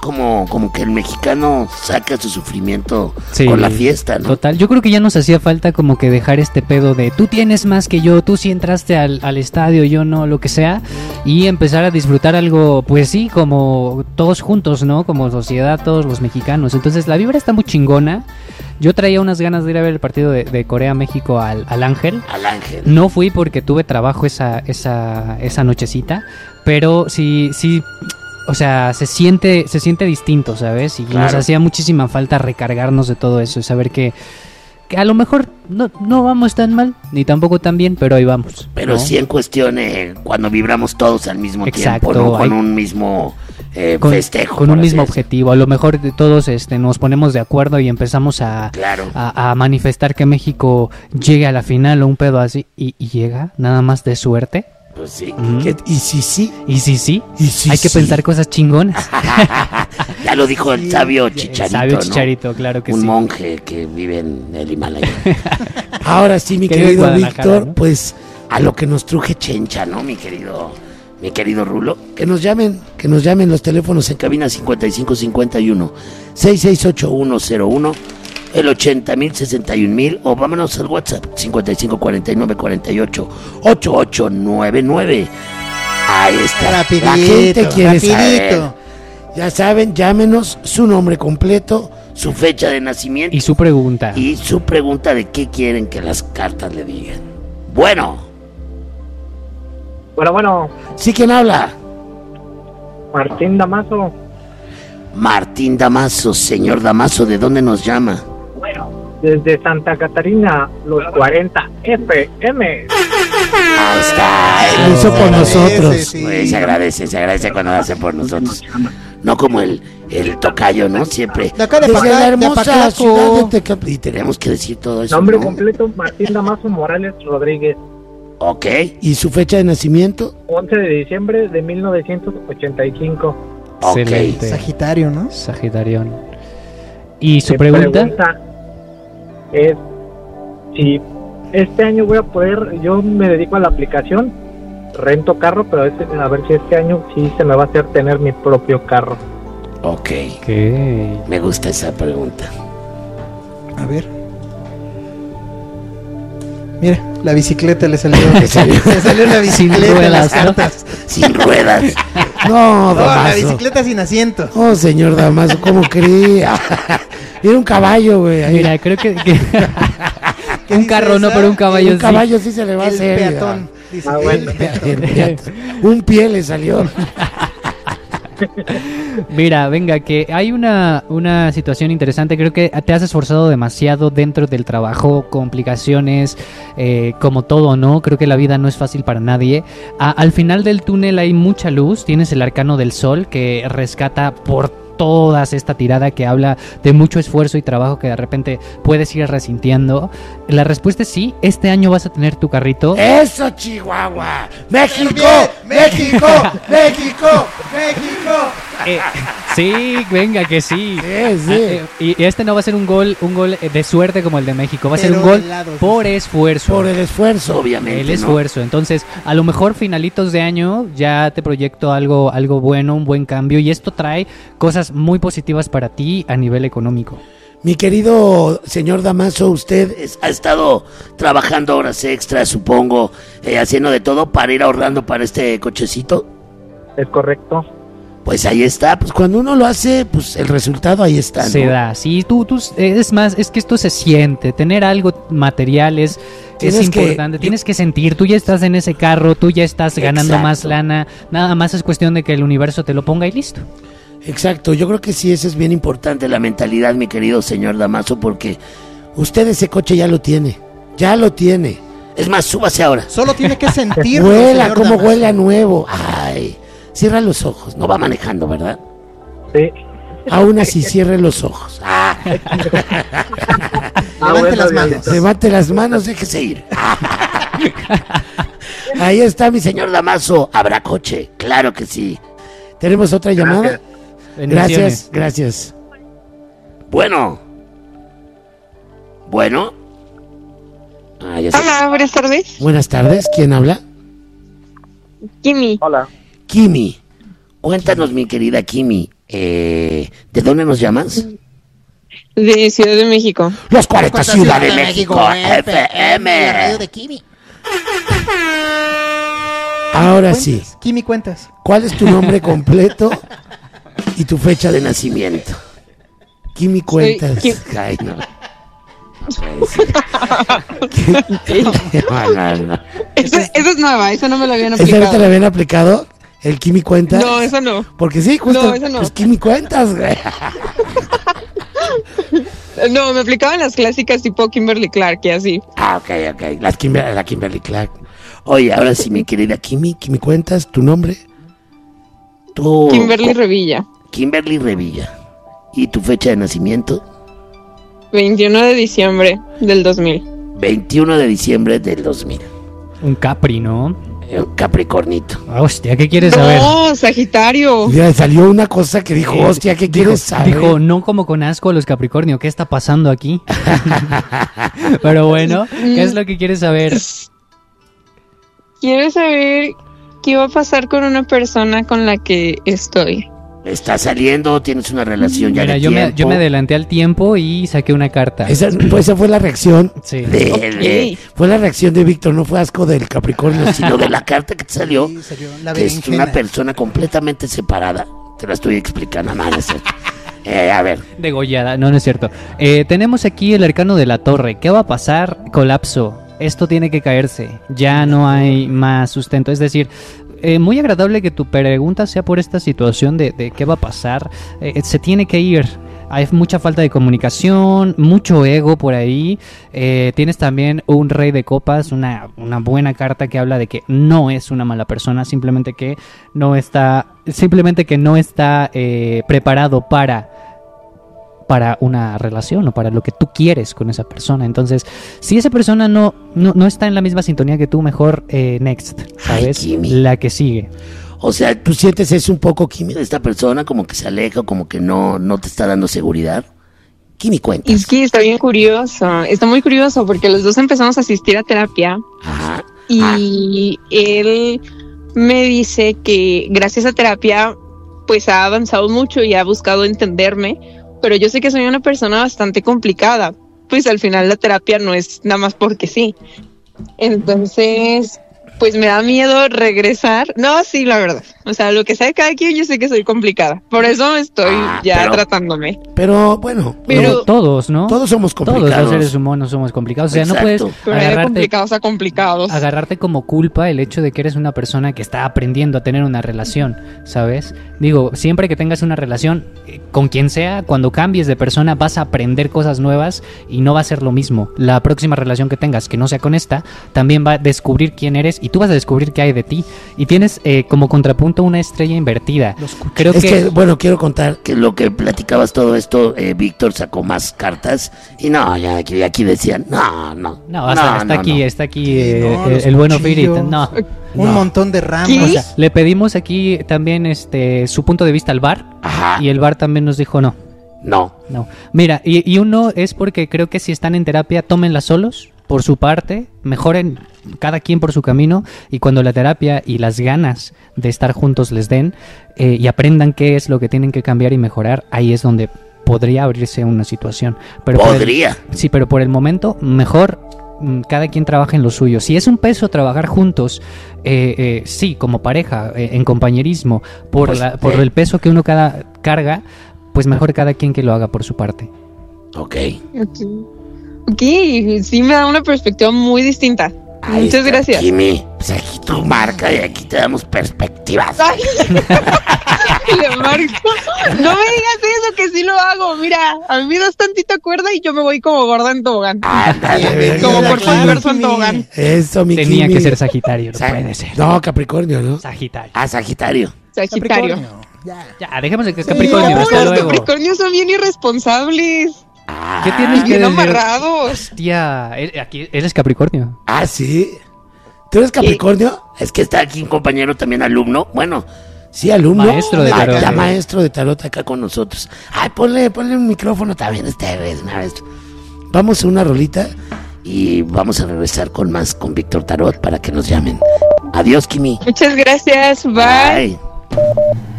como que el mexicano saca su sufrimiento Sí, con la fiesta, ¿no? Total, yo creo que ya nos hacía falta como que dejar este pedo de tú tienes más que yo, tú sí entraste al estadio, yo no, lo que sea, y empezar a disfrutar algo, pues sí, como todos juntos, ¿no? Como sociedad, todos los mexicanos. Entonces la vibra está muy chingona. Yo traía unas ganas de ir a ver el partido de Corea-México al Ángel. Al Ángel. No fui porque tuve trabajo esa nochecita, pero sí, o sea, se siente distinto, ¿sabes? Y Claro. nos hacía muchísima falta recargarnos de todo eso y saber que a lo mejor no vamos tan mal, ni tampoco tan bien, pero ahí vamos. Pero ¿no? sí en cuestión cuando vibramos todos al mismo Exacto, tiempo, ¿no? Con hay- un mismo festejo. Con por un así mismo decirlo. objetivo. A lo mejor todos nos ponemos de acuerdo y empezamos Claro. a manifestar que México llegue a la final o un pedo así y llega, nada más de suerte. Pues sí. Y sí. Y sí, Y sí, hay que sí. pensar cosas chingonas. Ya lo dijo el sabio Chicharito, Sabio ¿no? Chicharito, claro que Un sí. monje que vive en el Himalaya. Ahora sí, mi Que vive en querido Guadalajara, Víctor, ¿no? pues A lo que nos truje Chencha, ¿no, mi querido Rulo? que nos llamen los teléfonos En cabina 5551 668101, el 80.061.000, o vámonos al WhatsApp 5549488899. Ahí está. Rapidito, La gente quiere rapidito. saber Ya saben, llámenos su nombre completo. su fecha de nacimiento Y su pregunta. y su pregunta de qué quieren que las cartas le digan. Bueno, Bueno, ¿Sí quién habla? Martín Damaso. Martín Damaso, señor Damaso, ¿de dónde nos llama? Desde Santa Catarina, los 40 FM. Ahí está. Lo hizo por agradece, nosotros. sí. Pues se agradece cuando lo hace por nosotros. No como el tocayo, ¿no? Siempre. De acá de Desde la Paca- de hermosa Paclaco. ciudad de Tecap. Y tenemos que decir todo eso. Nombre ¿no? completo, Martín Damaso Morales Rodríguez. Ok. ¿Y su fecha de nacimiento? 11 de diciembre de 1985. Ok. Excelente. Sagitario, ¿no? Sagitarión. ¿Y su Mi pregunta? es si este año voy a poder, yo me dedico a la aplicación, rento carro, pero a ver si este año sí se me va a hacer tener mi propio carro. Ok. ¿Qué? Me gusta esa pregunta. A ver. Mira, la bicicleta le salió. Le salió. Le salió la bicicleta en ruedas, las ¿no? cartas. Sin ruedas. No, No, la Damaso. bicicleta sin asiento. Oh, señor Damaso, ¿cómo cree? Era un caballo, güey. ahí. Mira, creo que ¿Qué un dice carro no, esa? pero un caballo un sí. caballo sí se le va a El hacer. peatón. Dice, Ah, bueno. el peatón. El peatón. Un pie le salió. Mira, venga, que hay una situación interesante. Creo que te has esforzado demasiado dentro del trabajo, complicaciones, como todo, ¿no? Creo que la vida no es fácil para nadie. Al final del túnel hay mucha luz. Tienes el arcano del sol que rescata por todas esta tirada que habla de mucho esfuerzo y trabajo que de repente puedes ir resintiendo. La respuesta es sí. Este año vas a tener tu carrito. ¡Eso, Chihuahua! ¡México! ¡México! ¡México! ¡México! Sí, venga, que sí. Sí, sí. Y este no va a ser un gol de suerte como el de México, va a ser Pero un gol al lado, por esfuerzo. Por el esfuerzo. Obviamente. El ¿no? esfuerzo. Entonces, a lo mejor finalitos de año ya te proyecto algo bueno, un buen cambio, y esto trae cosas muy positivas para ti a nivel económico. Mi querido señor Damaso, usted Ha estado trabajando horas extras, supongo, haciendo de todo para ir ahorrando para este cochecito. Es correcto. Pues ahí está. pues cuando uno lo hace, pues el resultado ahí está, ¿no? Se da, sí, tú, es más, es que esto se siente, tener algo material es Tienes que- importante, tienes que sentir, tú ya estás en ese carro, tú ya estás ganando Exacto. más lana, nada más es cuestión de que el universo te lo ponga y listo. Exacto, yo creo que sí, eso es bien Importante la mentalidad, mi querido señor Damaso, porque Usted ese coche ya lo tiene. Ya lo tiene. es más, súbase ahora. Solo tiene que sentirlo. Huela, señor como Damaso. huele a nuevo. Ay, cierra los ojos. No va manejando, ¿verdad? Sí. Aún así, cierre los ojos. Ah, Levante las Diosito. manos. Levante las manos, déjese ir. Ahí está mi señor Damaso. ¿Habrá coche? Claro que sí. ¿Tenemos otra llamada? Bendiciones. Gracias. Bueno. Bueno. Ya sé. Hola, buenas tardes. Buenas tardes, ¿quién habla? Kimi. Hola. Kimi. Cuéntanos, mi querida Kimi. ¿De dónde nos llamas? De Ciudad de México. Los 40 Ciudad de México, FM. La radio de Kimi. Ahora sí, Kimi, cuentas. ¿cuál es tu nombre completo y tu fecha de nacimiento? Kimi, cuentas. Ay, no. No. Esa es nueva, esa no me la habían ¿Esa no te aplicado. la habían aplicado? ¿El Kimi cuentas? No, esa no. Porque sí, justo. No, esa no. Pues Kimi cuentas, güey. No, me aplicaban las clásicas tipo Kimberly Clark y así. Ok. La Kimberly Clark. Oye, ahora sí, mi querida Kimi cuentas, ¿tu nombre? tú. Kimberly Revilla. Kimberly Revilla. ¿Y tu fecha de nacimiento? 21 de diciembre del 2000. 21 de diciembre del 2000. Un Capri, ¿no? Un Capricornito. Hostia, ¿qué quieres saber? No, Sagitario. Mira, salió una cosa que dijo, hostia, ¿qué quieres saber? Dijo, no como con asco a los Capricornio, ¿qué está pasando aquí? Pero bueno, ¿qué es lo que quieres saber? Quiero saber qué va a pasar con una persona con la que estoy. ¿Estás saliendo? ¿Tienes una relación ya Mira, de yo tiempo? me adelanté al tiempo y saqué una carta. Esa fue la reacción. Sí. Fue la reacción de Víctor, no fue asco del Capricornio, Sino de la carta que te salió, Sí, salió la que es berenjena. una persona completamente separada. Te la estoy explicando, no, no es cierto. A ver, Degollada, no es cierto. Tenemos aquí el arcano de la torre. ¿Qué va a pasar? Colapso. Esto tiene que caerse. Ya no hay más sustento. Es decir, muy agradable que tu pregunta sea por esta situación de qué va a pasar. Se tiene que ir. Hay mucha falta de comunicación, mucho ego por ahí. Tienes también un rey de copas, una buena carta que habla de que no es una mala persona, simplemente que no está preparado para una relación o para lo que tú quieres con esa persona. Entonces, si esa persona no está en la misma sintonía que tú, mejor next, ¿sabes? Ay, Kimi. La que sigue. o sea, ¿Tú sientes eso un poco, Kimi? esta persona como que se aleja, como que no te está dando seguridad. Kimi, cuentas. Es que está bien curioso, está muy curioso porque los dos empezamos a asistir a terapia Ajá. y él me dice que gracias a terapia pues ha avanzado mucho y ha buscado entenderme, pero yo sé que soy una persona bastante complicada, pues al final la terapia no es nada más porque sí. Entonces, pues me da miedo regresar. No, sí, la verdad. O sea, lo que sea de cada quien, yo sé que soy complicada. Por eso estoy pero- tratándome. Pero bueno, Pero- Todos, ¿no? todos somos Todos complicados. los seres humanos somos complicados. O sea, no Exacto. puedes Pero hay de agarrarte, complicados a complicados. agarrarte como culpa el hecho de que eres una persona que está aprendiendo a tener una relación, ¿sabes? Digo, siempre que tengas una relación con quien sea, cuando cambies de persona vas a aprender cosas nuevas y no va a ser lo mismo. La próxima relación que tengas, que no sea con esta, también va a descubrir quién eres y tú vas a descubrir qué hay de ti. Y tienes como contrapunto una estrella invertida. Creo Es que, bueno, quiero contar. Que lo que platicabas todo esto, Víctor sacó más cartas y no, ya aquí decían, no. No, está aquí Sí, no, los el bueno cuchillos. Firit. No. Un montón de ramas. ¿Qué? O sea, le pedimos aquí también su punto de vista al bar Ajá, y el bar también nos dijo no. no. Mira, y uno es porque creo que si están en terapia, tómenla solos, por su parte, mejoren cada quien por su camino y cuando la terapia y las ganas de estar juntos les den y aprendan qué es lo que tienen que cambiar y mejorar, ahí es donde podría abrirse una situación. Pero Podría. sí, pero por el momento, mejor cada quien trabaja en lo suyo. Si es un peso trabajar juntos, sí, como pareja, en compañerismo, por el peso que uno carga, pues mejor cada quien que lo haga por su parte. Ok. Ok, sí me da una perspectiva muy distinta. Ahí Muchas está, gracias. Kimi, pues aquí tu marca y aquí te damos perspectivas. Ay, le marco. No me digas eso, que sí lo hago. Mira, a mí me das tantita cuerda y yo me voy como gorda en tobogán. Ándale, Como por claro, universo en Kimi. tobogán. Eso, mi Tenía Kimi. que ser Sagitario, no Sa- puede ser. No, Capricornio, ¿no? Sagitario. Sagitario. Sagitario. Ya. Ya, dejemos de que Capricornio, No, hasta los luego. Capricornios son bien irresponsables. ¿Qué tienes Y que bien decir? amarrados. Hostia, aquí eres Capricornio. Ah, sí. ¿Tú eres Capricornio? Es que está aquí un compañero también alumno. Bueno, Sí, alumno. Maestro de tarot. Ya maestro de tarot acá con nosotros. Ay, ponle un micrófono también vez, una vez. Vamos a una rolita. y vamos a regresar con más con Víctor Tarot para que nos llamen. Adiós, Kimi. Muchas gracias. Bye. Bye.